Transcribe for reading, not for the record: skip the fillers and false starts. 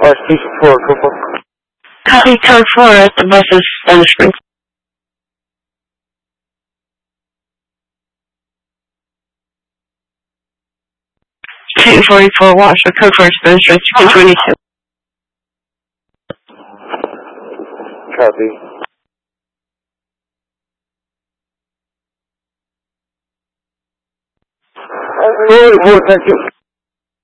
Station 4, Cooper. Copy code 4 at the buses on the spring. 244 watch for code 4 Spanish 222. Copy. Thank you.